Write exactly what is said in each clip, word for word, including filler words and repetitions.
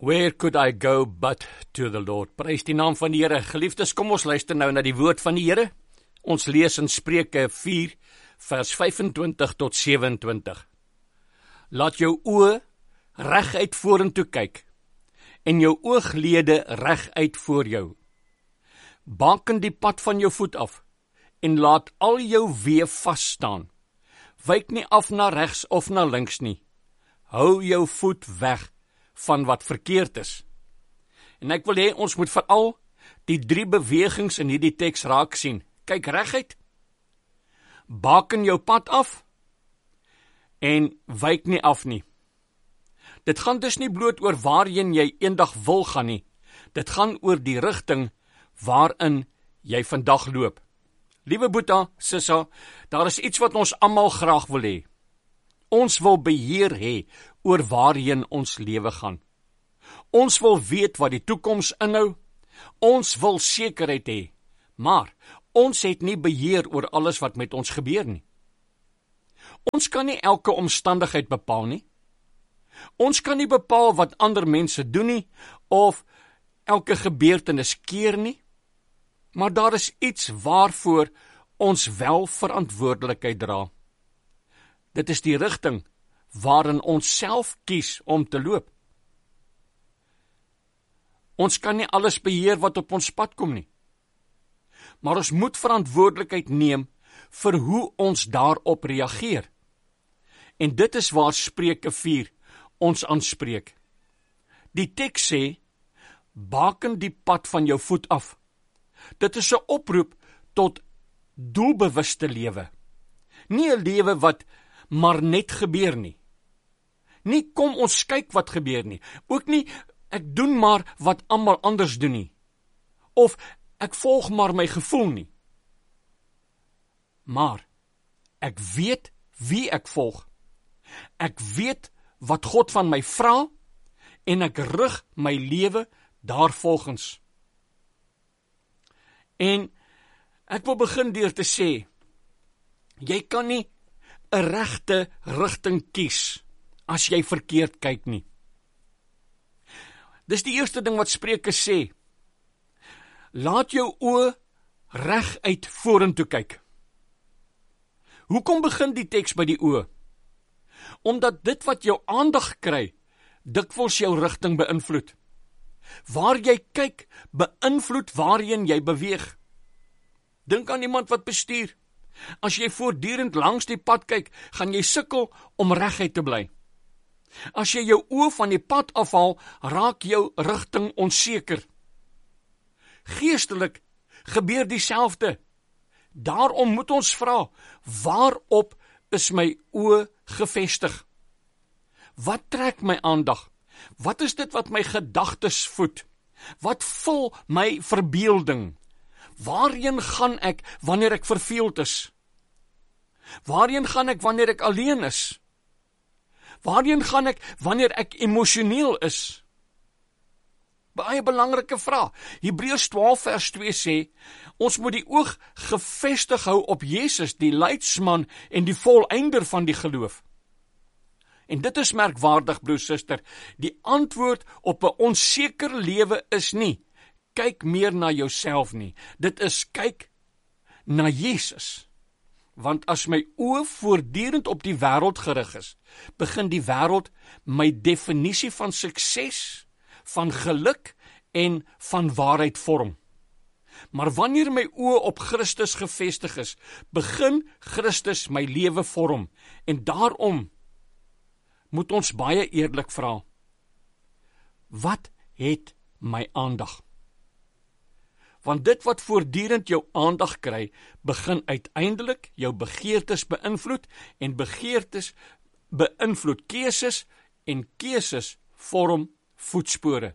Where could I go but to the Lord? Prys die naam van die Here. Geliefdes, kom ons luister nou na die woord van die Here. Ons lees in Spreuke vier, vers vyfentwintig tot sewenentwintig. Laat jou oë reguit vorentoe kyk en jou ooglede reguit voor jou. Baken die pad van jou voet af en laat al jou weë vas staan. Wyk nie af na regs of na links nie. Hou jou voet weg van wat verkeerd is. En ek wil hê ons moet veral die drie bewegings in hierdie teks raak sien. Kyk reguit, baken jou pad af en wyk nie af nie. Dit gaan dus nie bloot oor waarheen jy eendag wil gaan nie. Dit gaan oor die rigting waarin jy vandag loop. Liewe Boeta, Sissa, daar is iets wat ons almal graag wil hê. Ons wil beheer hê oor waarheen ons lewe gaan. Ons wil weet wat die toekoms inhou. Ons wil sekerheid hê. Maar ons het nie beheer oor alles wat met ons gebeur nie. Ons kan nie elke omstandigheid bepaal nie. Ons kan nie bepaal wat ander mense doen nie, of elke gebeurtenis keer nie. Maar daar is iets waarvoor ons wel verantwoordelikheid dra. Dit is die rigting waarin ons self kies om te loop. Ons kan nie alles beheer wat op ons pad kom nie. Maar ons moet verantwoordelikheid neem vir hoe ons daarop reageer. En dit is waar Spreuke vier ons aanspreek. Die teks sê, baken die pad van jou voet af. Dit is 'n oproep tot doelbewuste lewe. Nie 'n lewe wat maar net gebeur nie. Nie kom ons kyk wat gebeur nie. Ook nie ek doen maar wat almal anders doen nie. Of ek volg maar my gevoel nie. Maar ek weet wie ek volg. Ek weet wat God van my vra en ek rig my lewe daarvolgens. En ek wil begin deur te sê, jy kan nie 'n regte rigting kies as jy verkeerd kyk nie. Dis die eerste ding wat Spreuke sê. Laat jou oë reguit vorentoe kyk. Hoekom begin die teks by die oë? Omdat dit wat jou aandag kry, dikwels jou rigting beïnvloed. Waar jy kyk, beïnvloed waarheen jy beweeg. Dink aan iemand wat bestuur. As jy voortdurend langs die pad kyk, gaan jy sukkel om reguit te bly. As jy jou oë van die pad afhaal, raak jou rigting onseker. Geestelik gebeur dieselfde. Daarom moet ons vra, waarop is my oë gefestig? Wat trek my aandag? Wat is dit wat my gedagtes voed? Wat vul my verbeelding? Waarheen gaan ek wanneer ek verveeld is? Waarheen gaan ek wanneer ek alleen is? Waarheen gaan ek wanneer ek emosioneel is? Baie belangrike vraag. Hebreërs twaalf vers twee sê, ons moet die oog gefestig hou op Jesus, die leidsman en die volëinder van die geloof. En dit is merkwaardig, broer, suster, die antwoord op 'n onseker lewe is nie, kyk meer na jouself nie. Dit is kyk na Jesus. Want as my oë voortdurend op die wêreld gerig is, begin die wêreld my definisie van sukses, van geluk en van waarheid vorm. Maar wanneer my oë op Christus gefestig is, begin Christus my lewe vorm. En daarom moet ons baie eerlik vra, wat het my aandag? Want dit wat voortdurend jou aandag kry, begin uiteindelik jou begeertes beïnvloed, en begeertes beïnvloed keuses, en keuses vorm voetspore.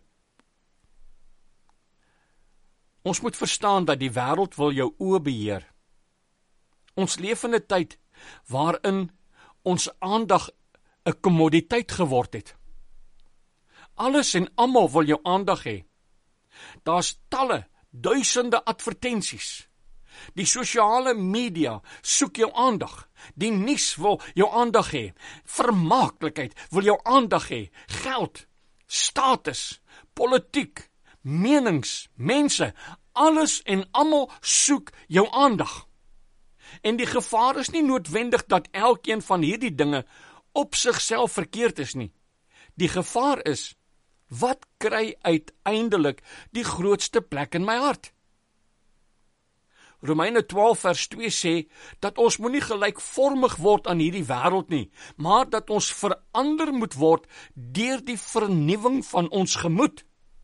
Ons moet verstaan dat die wêreld wil jou oë beheer. Ons leef in 'n tyd waarin ons aandag 'n kommoditeit geword het. Alles en almal wil jou aandag hê. Daar's talle, duisende advertensies. Die sosiale media soek jou aandag. Die nuus wil jou aandag hê. Vermaaklikheid wil jou aandag hê. Geld, status, politiek, menings, mense, alles en almal soek jou aandag. En die gevaar is nie noodwendig dat elkeen van hierdie dinge op sigself verkeerd is nie. Die gevaar is, wat kry uiteindelik die grootste plek in my hart? Romeine twaalf vers twee sê, dat ons moenie gelykvormig word aan hierdie wêreld nie, maar dat ons verander moet word deur die vernuwing van ons gemoed.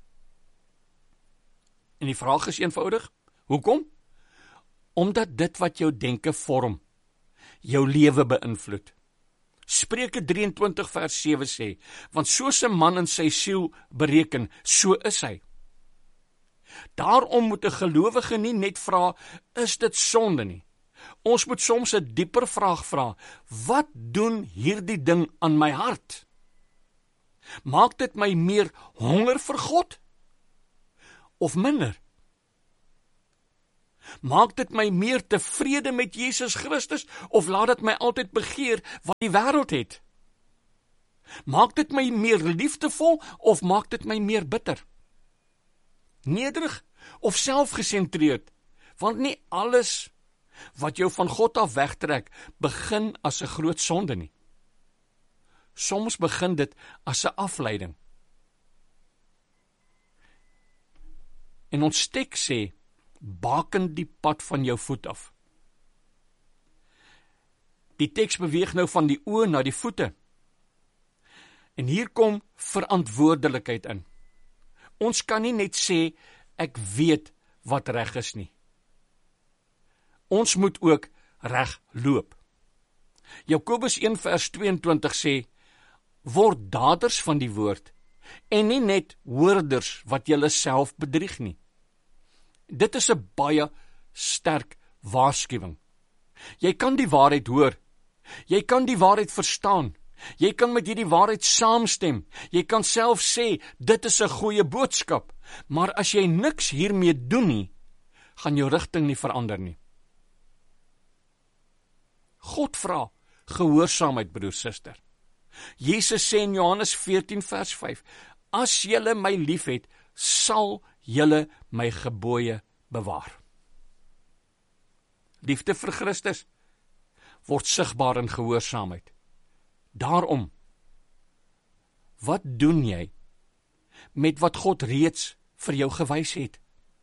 En die vraag is eenvoudig, hoekom? Omdat dit wat jou denke vorm, jou lewe beïnvloed. Spreuke drieëntwintig vers sewe sê, want soos 'n man in sy siel bereken, so is hy. Daarom moet 'n gelowige nie net vra, is dit sonde nie. Ons moet soms 'n dieper vraag vra, wat doen hierdie ding aan my hart? Maak dit my meer honger vir God? Of minder? Maak dit my meer tevrede met Jesus Christus, of laat dit my altyd begeer wat die wêreld het? Maak dit my meer liefdevol, of maak dit my meer bitter? Nederig of selfgesentreerd, want nie alles wat jou van God af wegtrek, begin as 'n groot sonde nie. Soms begin dit as 'n afleiding. En ons teks sê, baken die pad van jou voet af. Die teks beweeg nou van die oë na die voete. En hier kom verantwoordelikheid in. Ons kan nie net sê, ek weet wat reg is nie. Ons moet ook reg loop. Jakobus een vers tweeëntwintig sê, word daders van die woord, en nie net hoorders wat julle self bedrieg nie. Dit is 'n baie sterk waarskuwing. Jy kan die waarheid hoor, jy kan die waarheid verstaan, jy kan met hierdie waarheid saamstem, jy kan self sê, dit is 'n goeie boodskap, maar as jy niks hiermee doen nie, gaan jou rigting nie verander nie. God vra gehoorsaamheid, broer, suster. Jesus sê in Johannes veertien vers vyf, as julle my liefhet, sal julle my gebooie bewaar. Liefde vir Christus word sigbaar in gehoorsaamheid. Daarom, wat doen jy met wat God reeds vir jou gewys het?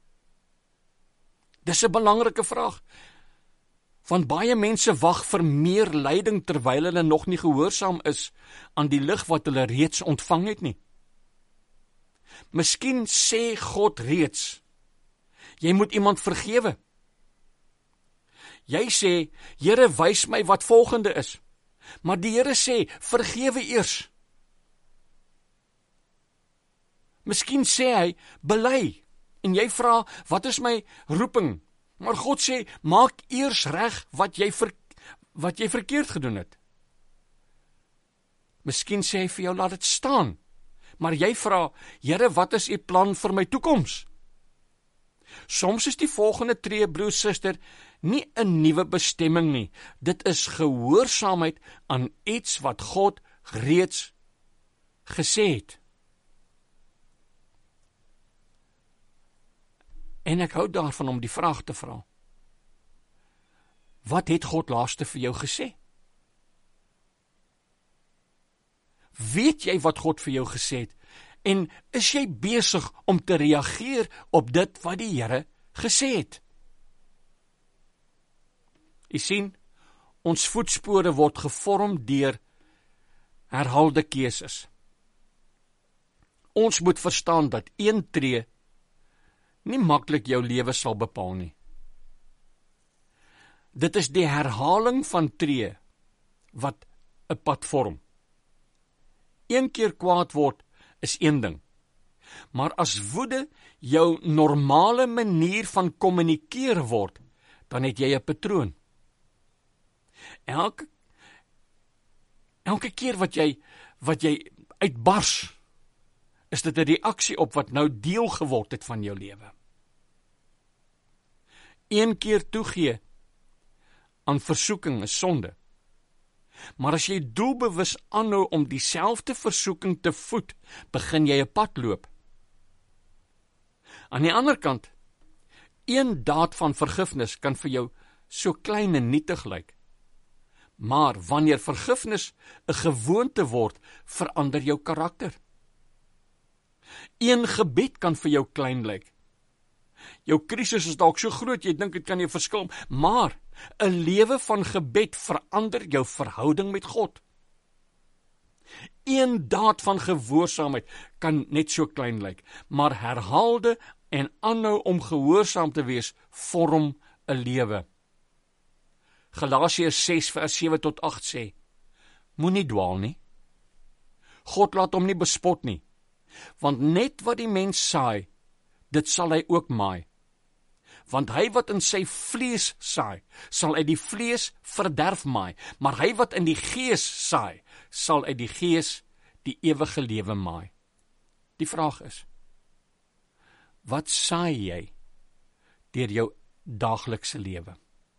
Dis 'n belangrike vraag, want baie mense wag vir meer lyding terwyl hulle nog nie gehoorsaam is aan die lig wat hulle reeds ontvang het nie. Miskien sê God reeds, jy moet iemand vergewe. Jy sê, Here, wys my wat volgende is. Maar die Here sê, vergewe eers. Miskien sê hy, bely, en jy vra, wat is my roeping? Maar God sê, maak eers reg wat jy ver, wat jy verkeerd gedoen het. Miskien sê hy vir jou, laat dit staan. Maar jy vra, Here, wat is u plan vir my toekoms? Soms is die volgende tree, broer, suster, nie 'n nuwe bestemming nie. Dit is gehoorsaamheid aan iets wat God reeds gesê het. En ek hou daarvan om die vraag te vra. Wat het God laaste vir jou gesê? Weet jy wat God vir jou gesê het? En is jy besig om te reageer op dit wat die Here gesê het? Jy sien, ons voetspore word gevorm deur herhaalde keuses. Ons moet verstaan dat een tree nie maklik jou lewe sal bepaal nie. Dit is die herhaling van tree wat 'n pad vorm. Een keer kwaad word is een ding, maar as woede jou normale manier van kommunikeer word, dan het jy 'n patroon. Elke, elke keer wat jy, wat jy uitbars, is dit 'n reaksie op wat nou deel geword het van jou lewe. Een keer toegee aan versoeking is sonde, Maar as jy doelbewus aanhou om dieselfde versoeking te voed, begin jy 'n pad loop. Aan die ander kant, een daad van vergifnis kan vir jou so klein en nietig lyk. Maar wanneer vergifnis 'n gewoonte word, verander jou karakter. Een gebed kan vir jou klein lyk. Jou krisis is dalk so groot, jy dink dit kan jou verskil, maar 'n lewe van gebed verander jou verhouding met God. Een daad van gehoorsaamheid kan net so klein lyk, maar herhaalde en aanhou om gehoorsaam te wees, vorm 'n lewe. Galasiërs ses vers sewe tot agt sê, moenie dwaal nie. God laat hom nie bespot nie, want net wat die mens saai, dit sal hy ook maai. Want hy wat in sy vlees saai, sal uit die vlees verderf maai, maar hy wat in die gees saai, sal uit die gees die ewige lewe maai. Die vraag is, wat saai jy deur jou daaglikse lewe?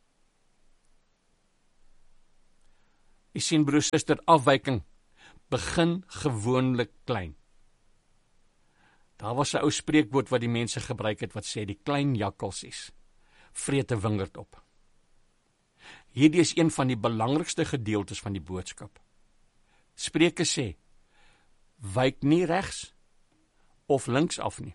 Jy sien, broer, suster, afwyking begin gewoonlik klein. Daar was 'n ou spreekwoord wat die mense gebruik het wat sê, die klein jakkalsies vreet 'n wingerd op. Hierdie is een van die belangrikste gedeeltes van die boodskap. Spreuke sê, wyk nie regs of links af nie.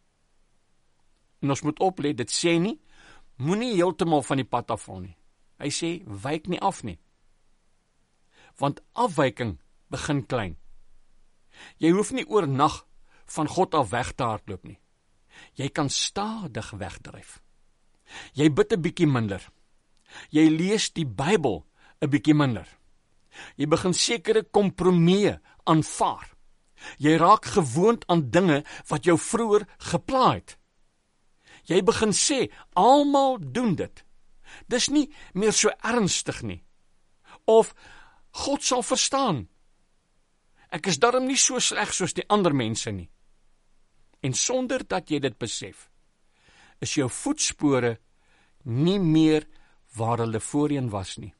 En ons moet oplet, dit sê nie, moenie heeltemal van die pad afval nie. Hy sê, wyk nie af nie. Want afwyking begin klein. Jy hoef nie oornag van God af weg te hardloop nie. Jy kan stadig wegdryf. Jy bid 'n bietjie minder. Jy lees die Bybel 'n bietjie minder. Jy begin sekere kompromieë aanvaar. Jy raak gewoond aan dinge wat jou vroeër gepla het. Jy begin sê, almal doen dit. Dis nie meer so ernstig nie. Of, God sal verstaan. Ek is darm nie so sleg soos die ander mense nie. En sonder dat jy dit besef, is jou voetspore nie meer waar hulle voorheen was nie.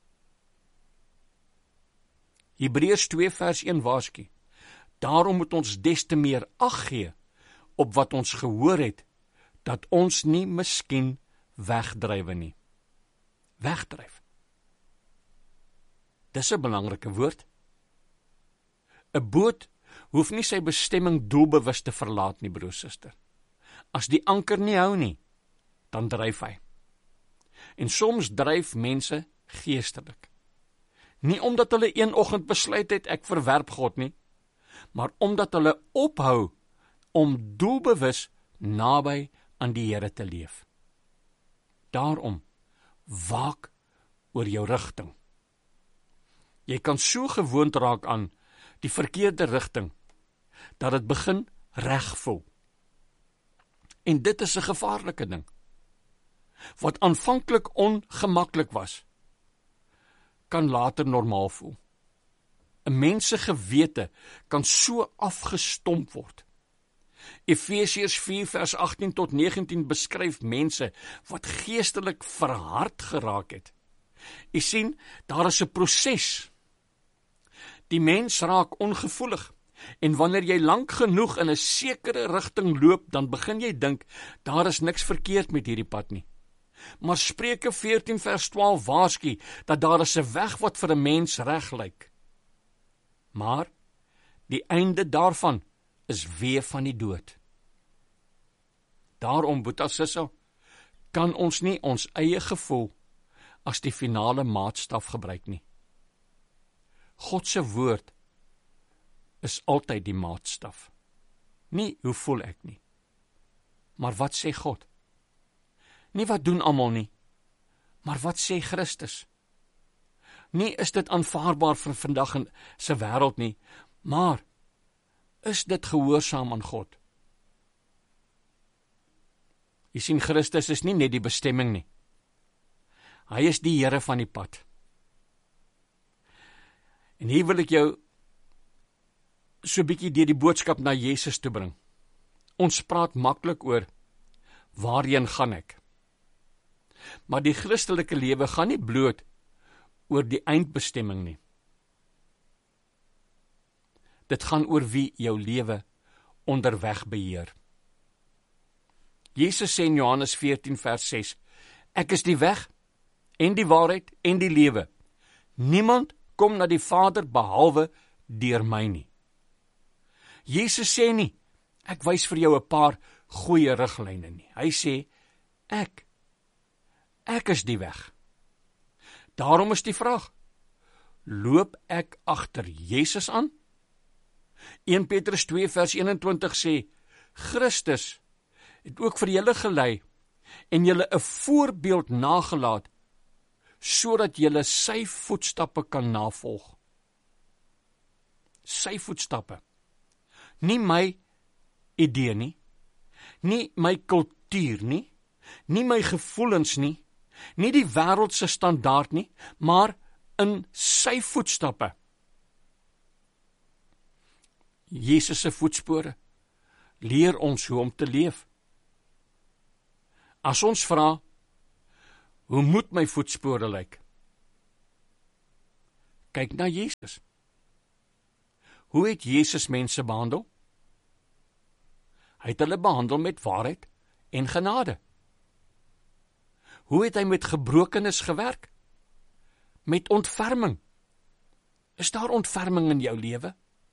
Hebreërs twee vers een waarsku, daarom moet ons des te meer ag gee op wat ons gehoor het, dat ons nie miskien wegdrywe nie. Wegdryf. Dis 'n belangrike woord. 'n Boot hoef nie sy bestemming doelbewus te verlaat nie, broer, suster. As die anker nie hou nie, dan dryf hy. En soms dryf mense geestelik. Nie omdat hulle een oggend besluit het, ek verwerp God nie, maar omdat hulle ophou om doelbewus naby aan die Here te leef. Daarom, waak oor jou rigting. Jy kan so gewoond raak aan die verkeerde rigting, dat het begin reg voel. En dit is 'n gevaarlike ding. Wat aanvanklik ongemaklik was, kan later normaal voel. 'n Mens se gewete kan so afgestomp word. Efesiërs vier vers agttien tot negentien beskryf mense wat geestelik verhard geraak het. Jy sien, daar is 'n proses. Die mens raak ongevoelig, en wanneer jy lank genoeg in 'n sekere rigting loop, dan begin jy dink, daar is niks verkeerd met hierdie pad nie. Maar Spreuke veertien vers twaalf waarsku, dat daar is 'n weg wat vir 'n mens reg lyk. Maar, die einde daarvan is weë van die dood. Daarom, Boeta Sissa, kan ons nie ons eie gevoel as die finale maatstaf gebruik nie. God se woord is altyd die maatstaf. Nie hoe voel ek nie, maar wat sê God? Nie wat doen almal nie, maar wat sê Christus? Nie is dit aanvaarbaar vir vandag in se wêreld nie, maar is dit gehoorsaam aan God? Jy sien, Christus is nie net die bestemming nie. Hy is die Here van die pad. En hier wil ek jou so 'n bietjie deur die boodskap na Jesus toe bring. Ons praat maklik oor, waarheen gaan ek? Maar die Christelike lewe gaan nie bloot oor die eindbestemming nie. Dit gaan oor wie jou lewe onderweg beheer. Jesus sê in Johannes veertien vers ses, ek is die weg en die waarheid en die lewe. Niemand kom na die Vader behalwe deur my nie. Jesus sê nie, ek wys vir jou 'n paar goeie riglyne nie. Hy sê, ek, ek is die weg. Daarom is die vraag, loop ek agter Jesus aan? Eerste Petrus twee vers eenentwintig sê, Christus het ook vir julle gelei en julle 'n voorbeeld nagelaat, sodat julle sy voetstappe kan navolg. Sy voetstappe. Nie my idee nie, nie my kultuur nie, nie my gevoelens nie, nie die wêreldse standaard nie, maar in sy voetstappe. Jesus se voetspore leer ons hoe om te leef. As ons vra, hoe moet my voetspore lyk? Kyk na Jesus. Hoe het Jesus mense behandel? Hy het hulle behandel met waarheid en genade. Hoe het hy met gebrokenes gewerk? Met ontferming. Is daar ontferming in jou lewe?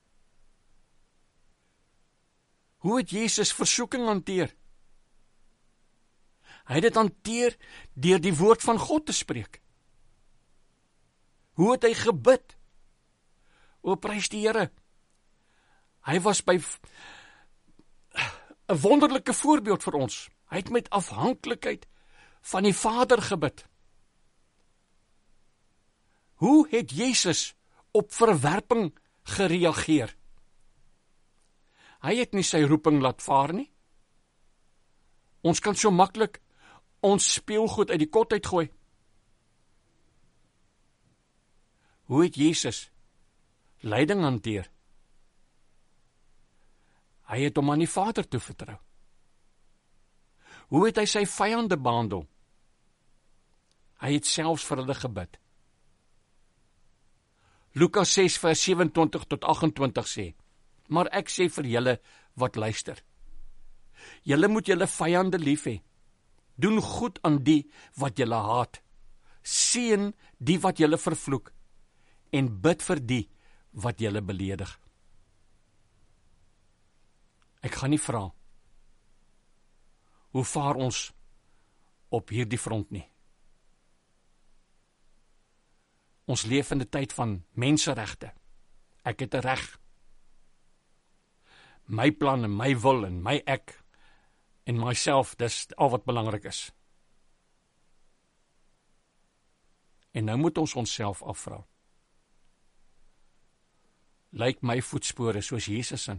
Hoe het Jesus versoeking hanteer? Hy het dit hanteer deur die woord van God te spreek. Hoe het hy gebid? O, prys die Here. Hy was by 'n wonderlike voorbeeld vir ons. Hy het met afhanklikheid van die Vader gebid. Hoe het Jesus op verwerping gereageer? Hy het nie sy roeping laat vaar nie. Ons kan so maklik ons speelgoed uit die kot uitgooi. Hoe het Jesus lyding hanteer? Hy het hom aan die Vader toevertrou. Hoe het hy sy vyande behandel? Hy het selfs vir hulle gebid. Lukas ses vers sewenentwintig tot agentwintig sê, maar ek sê vir julle wat luister, julle moet julle vyande lief hê, doen goed aan die wat julle haat, seën die wat julle vervloek, en bid vir die wat julle beledig. Ek gaan nie vra, hoe vaar ons op hierdie front nie. Ons leef in 'n tyd van menseregte. Ek het 'n reg. My plan en my wil en my ek en myself, dis al wat belangrik is. En nou moet ons onsself afvra. Lyk my voetspore soos Jesus se?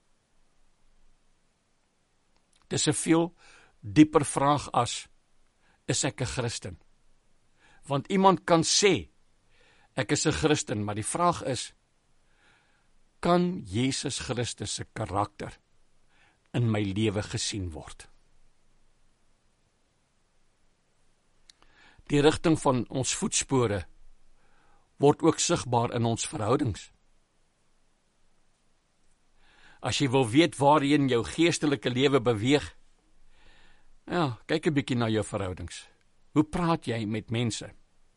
Dis 'n veel dieper vraag as, is ek 'n Christen? Want iemand kan sê, ek is 'n Christen, maar die vraag is, kan Jesus Christus se karakter in my lewe gesien word? Die rigting van ons voetspore word ook sigbaar in ons verhoudings. As jy wil weet waarheen jou geestelike lewe beweeg, ja, kyk 'n bietjie na jou verhoudings. Hoe praat jy met mense?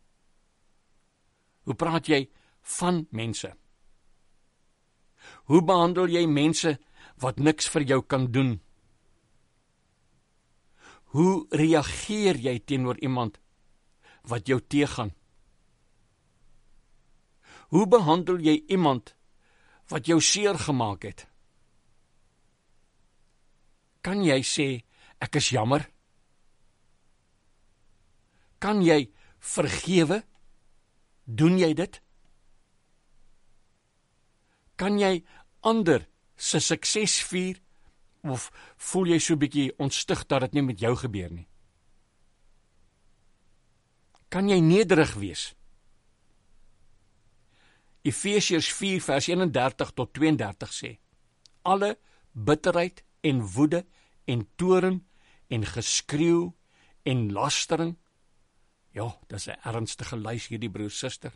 Hoe praat jy van mense? Hoe behandel jy mense wat niks vir jou kan doen? Hoe reageer jy teenoor iemand wat jou teëgaan? Hoe behandel jy iemand wat jou seer gemaak het? Kan jy sê, ek is jammer? Kan jy vergewe? Doen jy dit? Kan jy ander se sukses vier, of voel jy so 'n bietjie ontstig dat dit nie met jou gebeur nie? Kan jy nederig wees? Efesiërs vier vers eenendertig tot tweeëndertig sê, alle bitterheid en woede en toorn en geskreeu en lastering Ja, dis 'n ernstige lys hierdie broer, suster.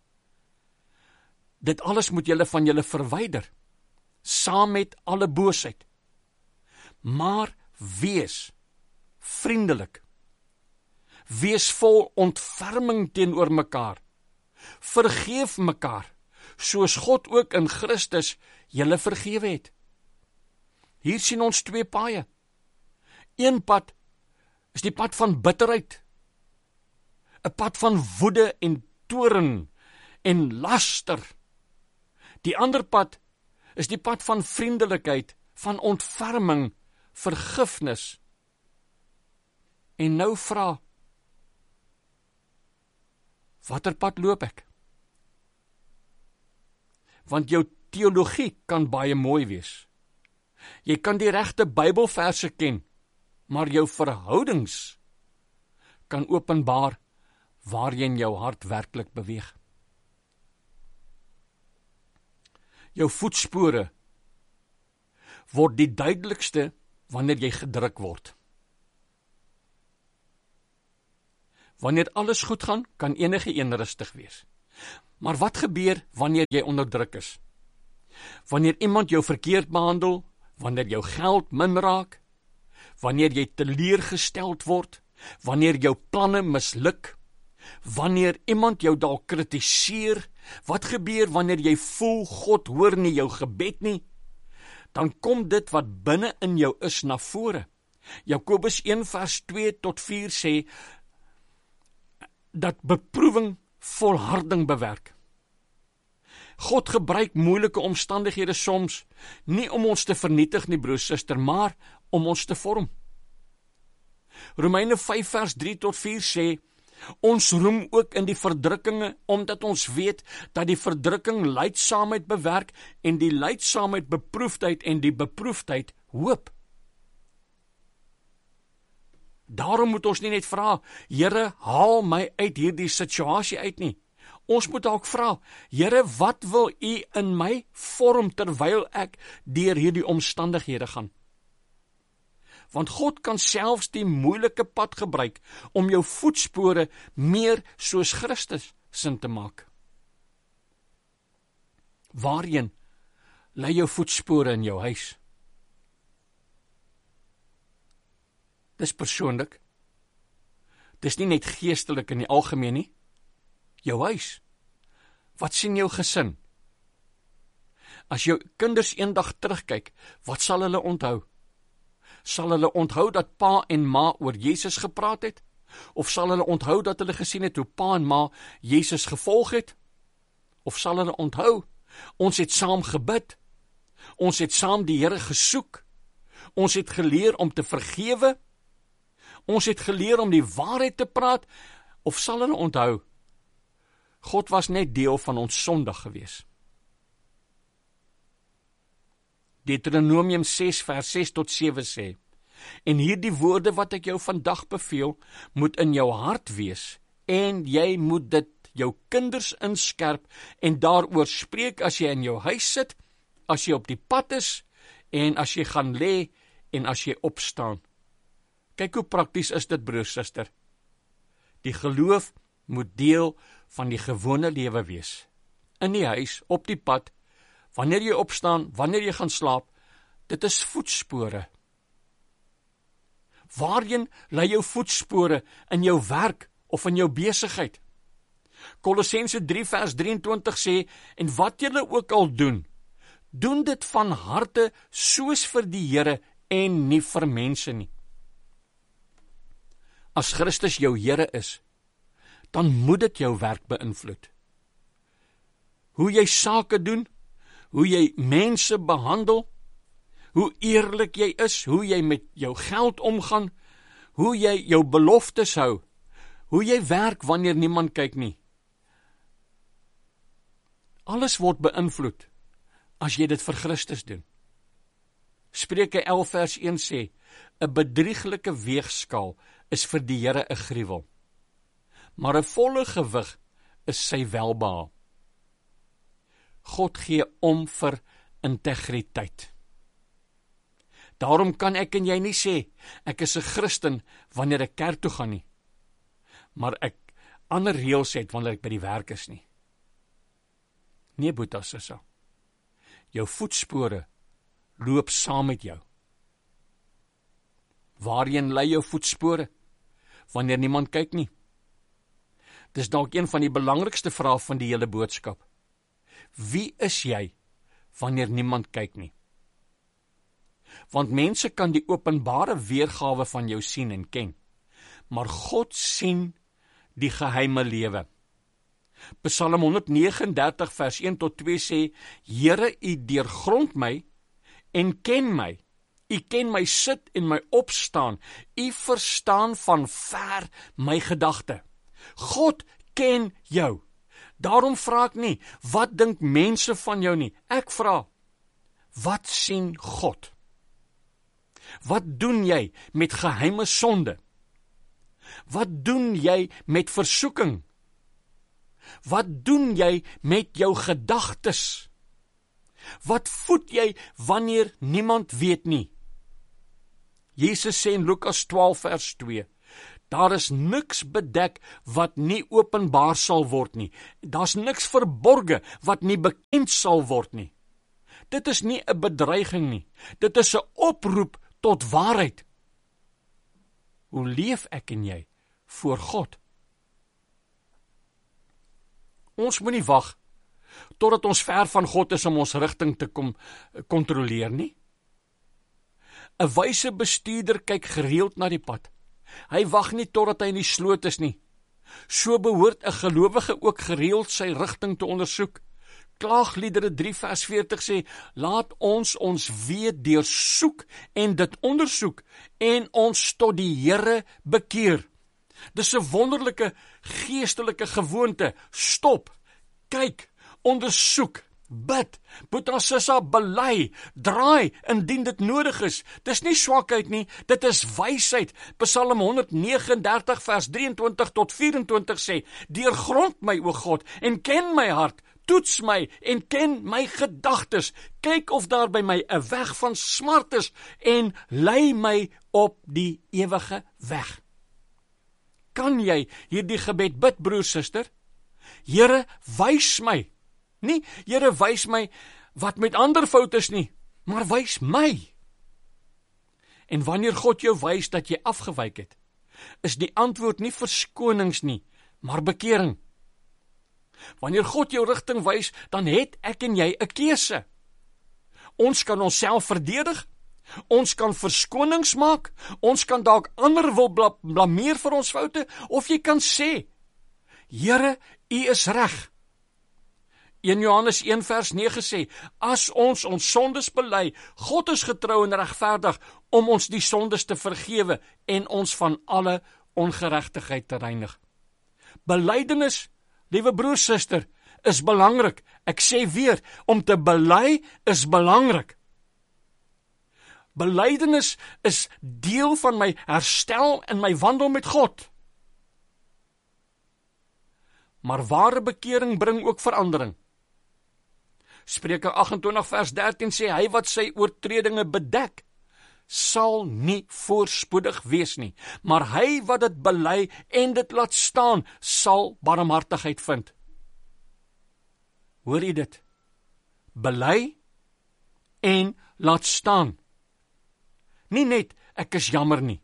Dit alles moet julle van julle verwyder, saam met alle boosheid. Maar wees vriendelik. Wees vol ontferming teenoor mekaar. Vergeef mekaar, soos God ook in Christus julle vergewe het. Hier sien ons twee paaie. Een pad is die pad van bitterheid, 'n pad van woede en toorn en laster. Die ander pad is die pad van vriendelikheid, van ontferming, vergifnis. En nou vra, watter pad loop ek? Want jou teologie kan baie mooi wees. Jy kan die regte Bybelverse ken, maar jou verhoudings kan openbaar waarheen jou hart werklik beweeg. Jou voetspore word die duidelikste wanneer jy gedruk word. Wanneer alles goed gaan, kan enige een rustig wees. Maar wat gebeur wanneer jy onder druk is? Wanneer iemand jou verkeerd behandel, wanneer jou geld min raak, wanneer jy teleurgesteld word, wanneer jou planne misluk, wanneer iemand jou dalk kritiseer, wat gebeur wanneer jy voel God hoor nie jou gebed nie? Dan kom dit wat binne in jou is na vore. Jakobus een vers twee tot vier sê dat beproewing volharding bewerk. God gebruik moeilike omstandighede soms nie om ons te vernietig nie, broer, suster, maar om ons te vorm. Romeine vyf vers drie tot vier sê, ons roem ook in die verdrukkinge, omdat ons weet dat die verdrukking lydsaamheid bewerk en die lydsaamheid beproefdheid en die beproefdheid hoop. Daarom moet ons nie net vra, Here, haal my uit hierdie situasie uit nie. Ons moet ook vra, Here, wat wil U in my vorm terwyl ek deur hierdie omstandighede gaan? Want God kan selfs die moeilike pad gebruik om jou voetspore meer soos Christus sin te maak. Waarheen lei jou voetspore in jou huis? Dis persoonlik. Dis nie net geestelik in die algemeen nie. Jou huis. Wat sien jou gesin? As jou kinders eendag terugkyk, wat sal hulle onthou? Sal hulle onthou dat pa en ma oor Jesus gepraat het? Of sal hulle onthou dat hulle gesien het hoe pa en ma Jesus gevolg het? Of sal hulle onthou, ons het saam gebid, ons het saam die Here gesoek, ons het geleer om te vergewe, ons het geleer om die waarheid te praat, of sal hulle onthou, God was net deel van ons sondag gewees. Deuteronomium ses vers ses tot sewe sê, en hierdie woorde wat ek jou vandag beveel, moet in jou hart wees, en jy moet dit jou kinders inskerp, en daaroor spreek as jy in jou huis sit, as jy op die pad is, en as jy gaan lê, en as jy opstaan. Kyk hoe prakties is dit, broer, suster. Die geloof moet deel van die gewone lewe wees. In die huis, op die pad, wanneer jy opstaan, wanneer jy gaan slaap, dit is voetspore. Waarheen lei jou voetspore in jou werk of in jou besigheid? Kolossense drie vers drieëntwintig sê, en wat julle ook al doen, doen dit van harte soos vir die Here en nie vir mense nie. As Christus jou Here is, dan moet dit jou werk beïnvloed. Hoe jy sake doen, hoe jy mense behandel, hoe eerlik jy is, hoe jy met jou geld omgaan, hoe jy jou beloftes hou, hoe jy werk wanneer niemand kyk nie. Alles word beïnvloed as jy dit vir Christus doen. Spreuke elf vers een sê, 'n bedrieglike weegskaal is vir die Here 'n gruwel, maar 'n volle gewig is sy welbehae. God gee om vir integriteit. Daarom kan ek en jy nie sê, ek is 'n Christen wanneer ek kerk toe gaan nie, maar ek ander reëls het wanneer ek by die werk is nie. Nee, Boeta, Sissa. Jou voetspore loop saam met jou. Waarheen lei jou voetspore wanneer niemand kyk nie? Dis dalk een van die belangrikste vrae van die hele boodskap. Wie is jy wanneer niemand kyk nie? Want mense kan die openbare weergawe van jou sien en ken, maar God sien die geheime lewe. Psalm honderd vyf nege vers een tot twee sê, Here, U deurgrond my en ken my. U ken my sit en my opstaan. U verstaan van ver my gedagte. God ken jou. Daarom vra ek nie, wat dink mense van jou nie? Ek vra, wat sien God? Wat doen jy met geheime sonde? Wat doen jy met versoeking? Wat doen jy met jou gedagtes? Wat voed jy wanneer niemand weet nie? Jesus sê in Lukas twaalf vers twee, daar is niks bedek wat nie openbaar sal word nie. Daar's niks verborge wat nie bekend sal word nie. Dit is nie 'n bedreiging nie. Dit is 'n oproep tot waarheid. Hoe leef ek en jy voor God? Ons moet nie wag totdat ons ver van God is om ons rigting te kom kontroleer nie. 'n Wyse bestuurder kyk gereeld na die pad. Hy wag nie totdat hy in die sloot is nie. So behoort 'n gelowige ook gereeld sy rigting te ondersoek. Klaagliedere drie vers veertig sê, laat ons ons weet deursoek en dit ondersoek en ons tot die Here bekeer. Dis 'n wonderlike geestelike gewoonte. Stop, kyk, ondersoek, bid, Boeta, Sissa, bely, draai indien dit nodig is. Dis nie swakheid nie, dit is wysheid. Psalm honderd vyf vers drie en twintig tot vyf en twintig sê, deurgrond my, o God, en ken my hart, toets my en ken my gedagtes, kyk of daar by my 'n weg van smart is en lei my op die ewige weg. Kan jy hierdie gebed bid, broer, suster? Here, wys my. Nie, Here, wys my wat met ander fout is nie, maar wys my. En wanneer God jou wys dat jy afgewyk het, is die antwoord nie verskonings nie, maar bekering. Wanneer God jou rigting wys, dan het ek en jy 'n keuse. Ons kan onsself verdedig, ons kan verskonings maak, ons kan dalk ander wil bla, blameer vir ons foute, of jy kan sê, Here, U is reg. Eerste Johannes een vers nege sê, as ons ons sondes bely, God is getrou en regverdig om ons die sondes te vergewe en ons van alle ongeregtigheid te reinig. Belydenis, liewe broer, suster, is belangrik. Ek sê weer, om te bely is belangrik. Belydenis is deel van my herstel en my wandel met God. Maar ware bekering bring ook verandering. Spreuke agt en twintig vers dertien sê, hy wat sy oortredinge bedek, sal nie voorspoedig wees nie, maar hy wat dit bely en dit laat staan, sal barmhartigheid vind. Hoor jy dit? Bely en laat staan. Nie net, ek is jammer nie,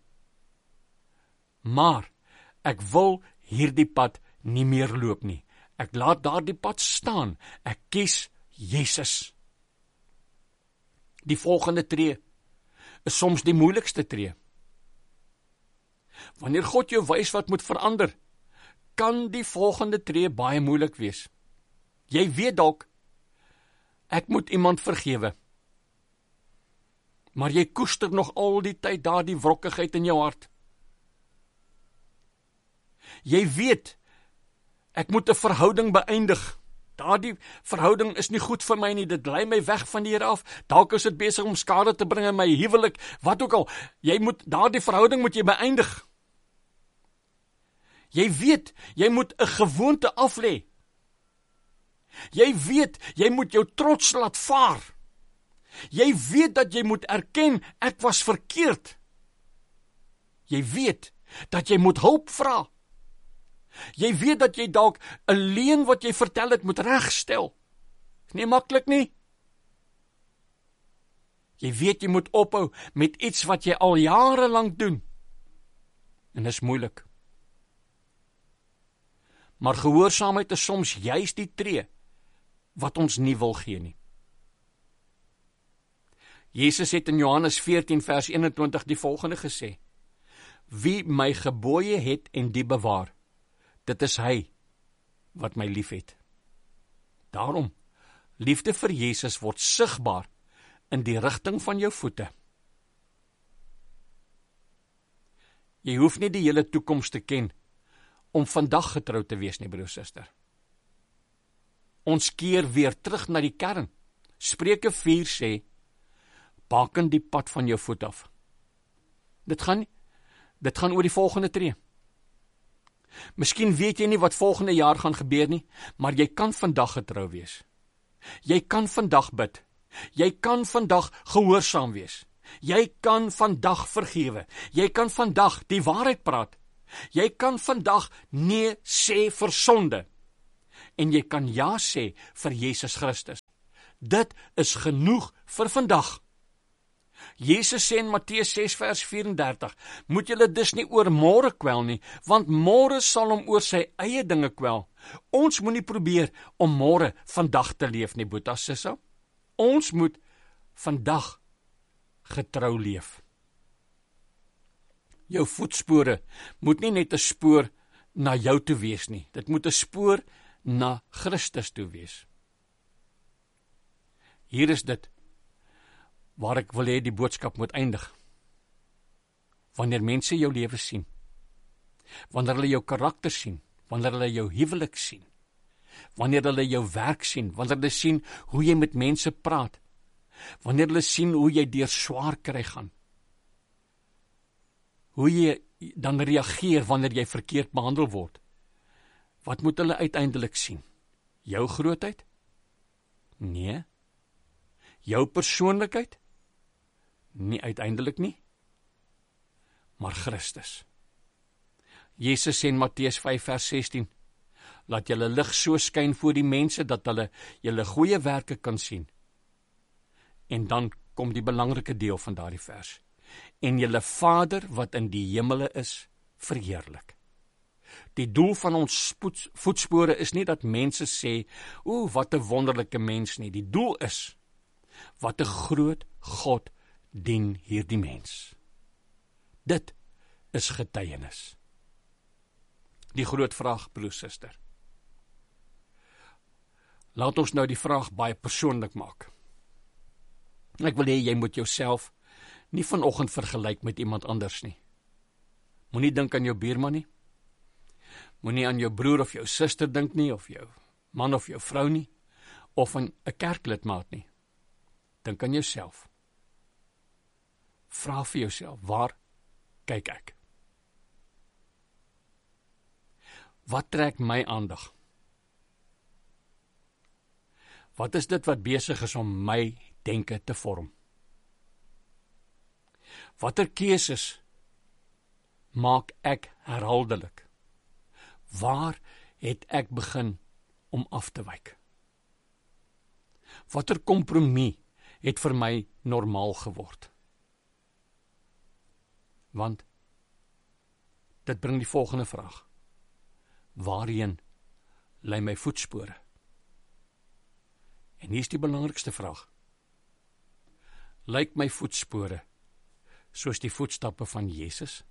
maar ek wil hierdie pad nie meer loop nie. Ek laat daardie pad staan. Ek kies Jesus. Die volgende tree is soms die moeilikste tree. Wanneer God jou wys wat moet verander, kan die volgende tree baie moeilik wees. Jy weet dalk, ek moet iemand vergewe. Maar jy koester nog al die tyd daardie wrokkigheid in jou hart. Jy weet, ek moet 'n verhouding beëindig. Daardie verhouding is nie goed vir my nie, dit lei my weg van die Here af. Dalk is dit besig om skade te bring in my huwelik, wat ook al. Jy moet daardie verhouding moet jy beëindig. Jy weet, jy moet 'n gewoonte aflê. Jy weet, jy moet jou trots laat vaar. Jy weet dat jy moet erken, ek was verkeerd. Jy weet dat jy moet hulp vra. Jy weet dat jy dalk 'n leuen wat jy vertel het moet regstel. Is nie maklik nie. Jy weet jy moet ophou met iets wat jy al jare lank doen. En dis moeilik. Maar gehoorsaamheid is soms juis die tree wat ons nie wil gee nie. Jesus het in Johannes veertien vers eenentwintig die volgende gesê: Wie my gebooie het en die bewaar, dit is hy wat my liefhet. Daarom, liefde vir Jesus word sigbaar in die rigting van jou voete. Jy hoef nie die hele toekoms te ken om vandag getrou te wees nie, broer, suster. Ons keer weer terug na die kern. Spreuke vier sê, baken die pad van jou voet af. Dit gaan, dit gaan oor die volgende tree. Miskien weet jy nie wat volgende jaar gaan gebeur nie, maar jy kan vandag getrou wees. Jy kan vandag bid. Jy kan vandag gehoorsaam wees. Jy kan vandag vergewe. Jy kan vandag die waarheid praat. Jy kan vandag nee sê vir sonde. En jy kan ja sê vir Jesus Christus. Dit is genoeg vir vandag. Jesus sê in Matteus ses vers vyf en dertig, moet julle dus nie oor môre kwel nie, want môre sal hom oor sy eie dinge kwel. Ons moet nie probeer om môre vandag te leef nie, boetie, sissa. Ons moet vandag getrou leef. Jou voetspore moet nie net 'n spoor na jou toe wees nie. Dit moet 'n spoor na Christus toe wees. Hier is dit waar ek wil hê die boodskap moet eindig. Wanneer mense jou lewe sien, wanneer hulle jou karakter sien, wanneer hulle jou huwelik sien, wanneer hulle jou werk sien, wanneer hulle sien hoe jy met mense praat, wanneer hulle sien hoe jy deur swaar kry gaan, hoe jy dan reageer wanneer jy verkeerd behandel word, wat moet hulle uiteindelik sien? Jou grootheid? Nee. Jou persoonlikheid? Nie uiteindelik nie. Maar Christus. Jesus sê in Matteus vyf vers sestien, laat julle lig so skyn voor die mense, dat hulle julle goeie werke kan sien. En dan kom die belangrike deel van daardie vers. En julle Vader wat in die hemele is, verheerlik. Die doel van ons voetspore is nie dat mense sê, o, wat 'n wonderlike mens nie. Die doel is, wat 'n groot God dien hierdie mens. Dit is getuienis. Die groot vraag, broer, suster. Laat ons nou die vraag baie persoonlik maak. Ek wil hê jy moet jouself nie vanoggend vergelyk met iemand anders nie. Moenie dink aan jou buurman nie. Moenie aan jou broer of jou suster dink nie, of jou man of jou vrou nie, of aan 'n kerklidmaat nie. Dink aan jouself. Vra vir jouself, waar kyk ek? Wat trek my aandag? Wat is dit wat besig is om my denke te vorm? Watter keuses maak ek herhaaldelik? Waar het ek begin om af te wyk? Watter kompromie het vir my normaal geword? Want dit bring die volgende vraag. Waarheen lei my voetspore? En hier is die belangrikste vraag. Lyk my voetspore soos die voetstappe van Jesus?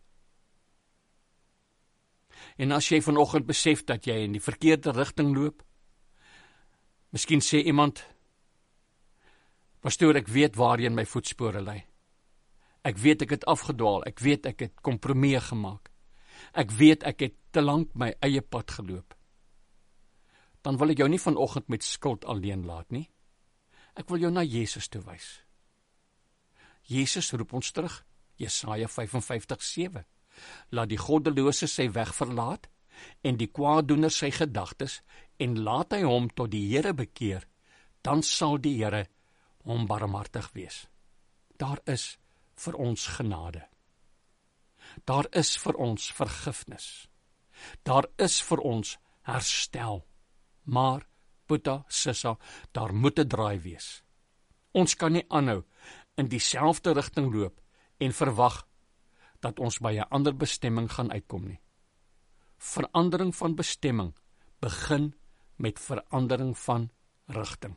En as jy vanoggend besef dat jy in die verkeerde rigting loop, miskien sê iemand, pastoor, ek weet waarheen my voetspore lei. Ek weet ek het afgedwaal, ek weet ek het kompromieë gemaak. Ek weet ek het te lank my eie pad geloop. Dan wil ek jou nie vanoggend met skuld alleen laat nie. Ek wil jou na Jesus toe wys. Jesus roep ons terug, Jesaja vyf en vyftig sewe. Laat die goddelose sy weg verlaat en die kwaaddoener sy gedagtes en laat hy hom tot die Here bekeer, dan sal die Here hom barmhartig wees. Daar is vir ons genade. Daar is vir ons vergifnis. Daar is vir ons herstel. Maar, Boeta, Sissa, daar moet 'n draai wees. Ons kan nie aanhou in dieselfde rigting loop en verwag dat ons by 'n ander bestemming gaan uitkom nie. Verandering van bestemming begin met verandering van rigting.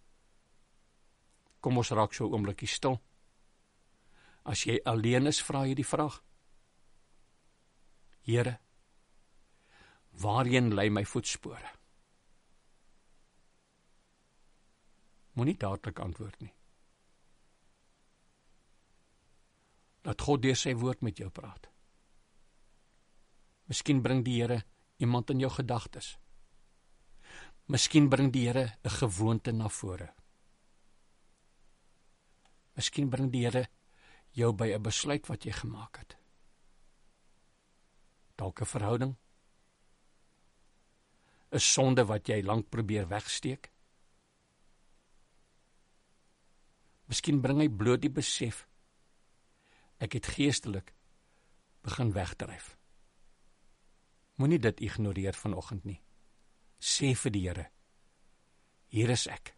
Kom ons raak so 'n oombliekie stil. As jy alleen is, vra jy die vraag: Here, waarheen lei my voetspore? Moenie dadelik antwoord nie. Laat God deur sy woord met jou praat. Miskien bring die Here iemand in jou gedagtes. Miskien bring die Here 'n gewoonte na vore. Miskien bring die Here jou by 'n besluit wat jy gemaak het. Dalk 'n verhouding, 'n sonde wat jy lank probeer wegsteek. Miskien bring hy bloot die besef, ek het geestelik begin wegdryf. Moenie dit ignoreer vanoggend nie. Sê vir die Here, hier is ek.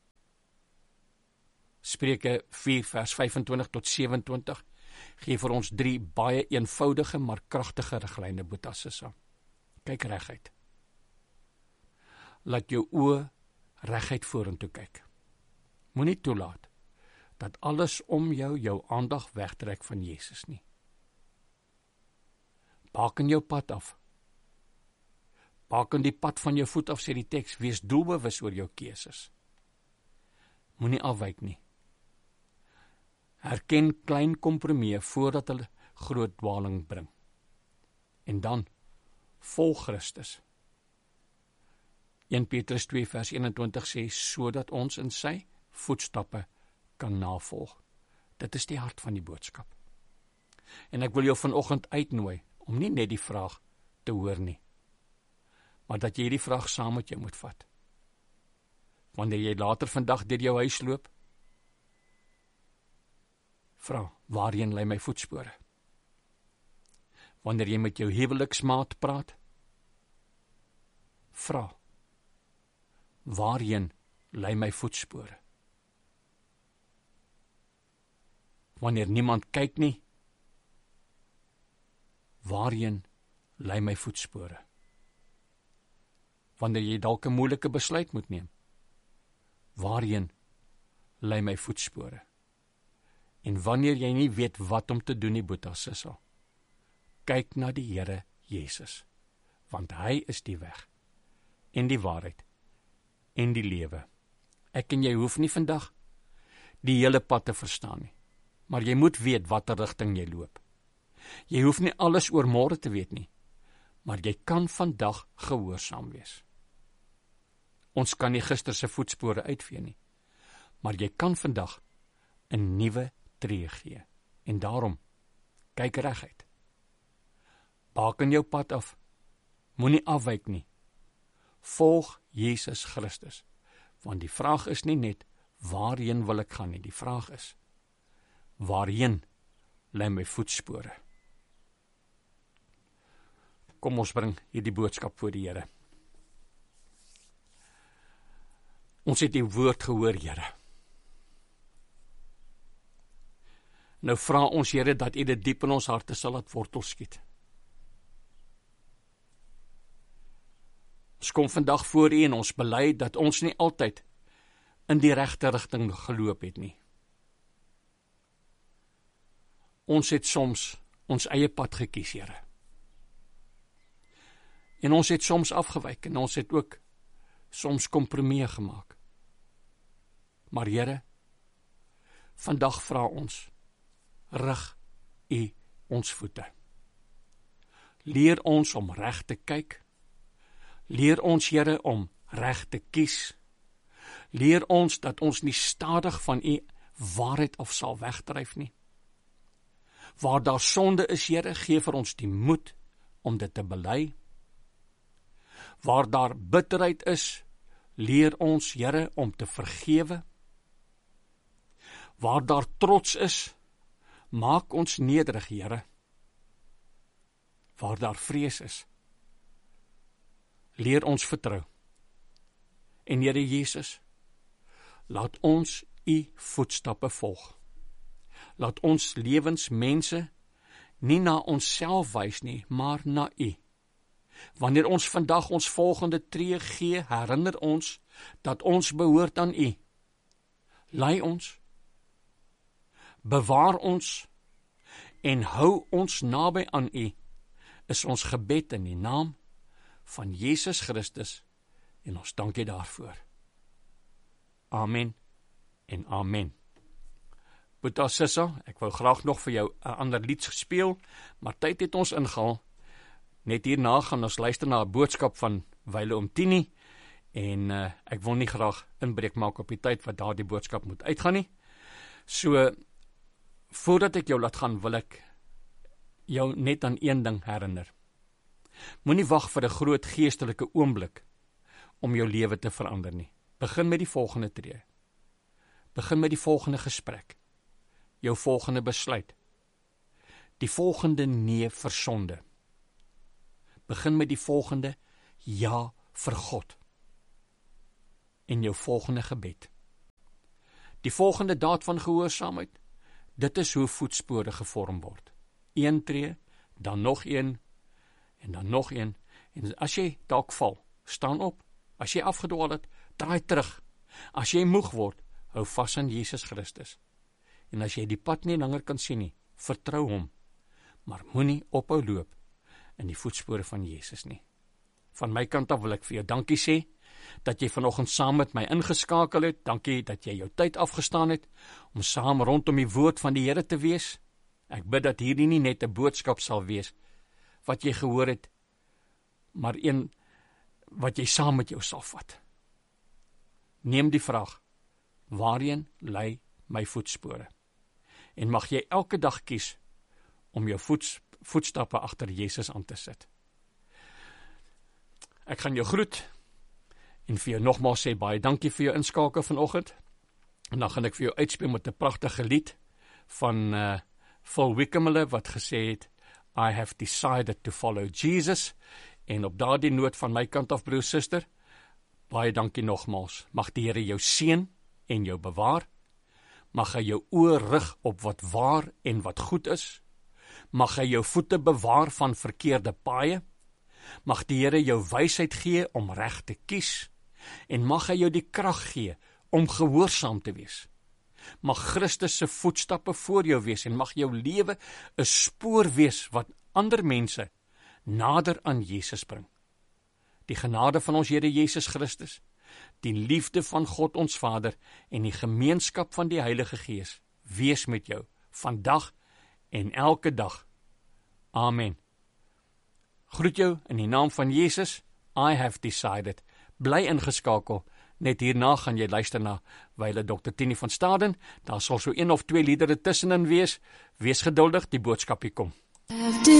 Spreuke vier vers vyf-en-twintig tot sewe-en-twintig gee vir ons drie baie eenvoudige maar kragtige riglyne, Boeta, Sissa. Kyk reguit. Laat jou oë reguit vorentoe kyk. Moenie toelaat dat alles om jou jou aandag wegtrek van Jesus nie. Baken jou pad af. Baken die pad van jou voet af, sê die teks, wees doelbewus oor jou keuses. Moenie afwyk nie. Herken klein kompromieë voordat hulle groot dwaling bring. En dan, volg Christus. Eerste Petrus twee vers een-en-twintig sê, sodat ons in sy voetstappe kan navolg. Dit is die hart van die boodskap. En ek wil jou vanoggend uitnooi, om nie net die vraag te hoor nie, maar dat jy die vraag saam met jou moet vat. Wanneer jy later vandag deur jou huis loop, vra, waarheen lei my voetspore? Wanneer jy met jou huweliksmaat praat, vra, waarheen lei my voetspore? Wanneer niemand kyk nie, waarheen lei my voetspore? Wanneer jy dalk 'n moeilike besluit moet neem, waarheen lei my voetspore? En wanneer jy nie weet wat om te doen nie, Boeta, Sissa, kyk na die Here Jesus, want hy is die weg, en die waarheid, en die lewe. Ek en jy hoef nie vandag die hele pad te verstaan nie, maar jy moet weet watter rigting jy loop. Jy hoef nie alles oor môre te weet nie, maar jy kan vandag gehoorsaam wees. Ons kan nie gister se voetspore uitvee nie, maar jy kan vandag 'n nuwe tree gee. En daarom, kyk reguit. Baken jou pad af, moenie afwyk nie. Volg Jesus Christus, want die vraag is nie net, waarheen wil ek gaan nie, die vraag is, waarheen lei my voetspore? Kom ons bring hierdie boodskap voor die Here. Ons het die woord gehoor, Here. Nou vra ons, Here, dat U dit diep in ons harte sal laat wortel skiet. Ons kom vandag voor U en ons bely dat ons nie altyd in die regte rigting geloop het nie. Ons het soms ons eie pad gekies, Here. En ons het soms afgewyk en ons het ook soms kompromieë gemaak. Maar Here, vandag vra ons, rig U ons voete. Leer ons om reg te kyk. Leer ons, Here, om reg te kies. Leer ons dat ons nie stadig van U waarheid af sal wegdryf nie. Waar daar sonde is, Here, gee vir ons die moed om dit te bely. Waar daar bitterheid is, leer ons, Here, om te vergewe. Waar daar trots is, maak ons nederig, Here. Waar daar vrees is, leer ons vertrou. En Here Jesus, laat ons U voetstappe volg. Laat ons lewens mense nie na onsself wys nie, maar na U. Wanneer ons vandag ons volgende tree gee, herinner ons dat ons behoort aan U. Lei ons, bewaar ons en hou ons naby aan U, is ons gebed in die naam van Jesus Christus en ons dankie daarvoor. Amen en amen. Boeta Sissa, ek wou graag nog vir jou 'n ander lied speel, maar tyd het ons ingehaal. Net hierna gaan ons luister na 'n boodskap van Wyle om Tini, en uh, ek wil nie graag inbreek maak op die tyd wat daardie boodskap moet uitgaan nie. So, voordat ek jou laat gaan, wil ek jou net aan een ding herinner. Moenie wag vir 'n groot geestelike oomblik om jou lewe te verander nie. Begin met die volgende tree. Begin met die volgende gesprek. Jou volgende besluit. Die volgende nee vir sonde. Begin met die volgende ja vir God. En jou volgende gebed. Die volgende daad van gehoorsaamheid. Dit is hoe voetspore gevorm word. Een tree, dan nog een, en dan nog een. En as jy dalk val, staan op. As jy afgedwaal het, draai terug. As jy moeg word, hou vas aan Jesus Christus. En as jy die pad nie langer kan sien nie, vertrou hom. Maar moenie ophou loop in die voetspore van Jesus nie. Van my kant af wil ek vir jou dankie sê, dat jy vanoggend saam met my ingeskakel het. Dankie dat jy jou tyd afgestaan het, om saam rondom die woord van die Here te wees. Ek bid dat hierdie nie net 'n boodskap sal wees, wat jy gehoor het, maar een wat jy saam met jou sal vat. Neem die vraag, waarheen lei my voetspore? En mag jy elke dag kies om jou voets, voetstappe agter Jesus aan te sit. Ek gaan jou groet en vir jou nogmaals sê baie dankie vir jou inskakel vanoggend. En dan gaan ek vir jou uitspeel met 'n pragtige lied van uh, Phil Wickham wat gesê het, I have decided to follow Jesus. En op daardie noot van my kant af, broer, suster, baie dankie nogmaals. Mag die Here jou seën en jou bewaar. Mag hy jou oë rig op wat waar en wat goed is. Mag hy jou voete bewaar van verkeerde paaie. Mag die Here jou wysheid gee om reg te kies. En mag hy jou die krag gee om gehoorsaam te wees. Mag Christus se voetstappe voor jou wees en mag jou lewe 'n spoor wees wat ander mense nader aan Jesus bring. Die genade van ons Here Jesus Christus, die liefde van God ons Vader en die gemeenskap van die Heilige Gees wees met jou vandag en elke dag. Amen. Groet jou in die naam van Jesus. I have decided. Bly ingeskakel. Net hierna gaan jy luister na Wyle dokter Tini van Staden. Daar sal so een of twee liedere tussenin wees. Wees geduldig, die boodskap hier kom.